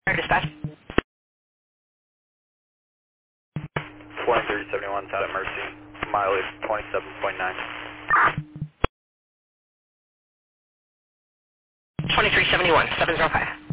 Dispatch. 2371 out at Mercy, mileage 27.9. 2371, 705.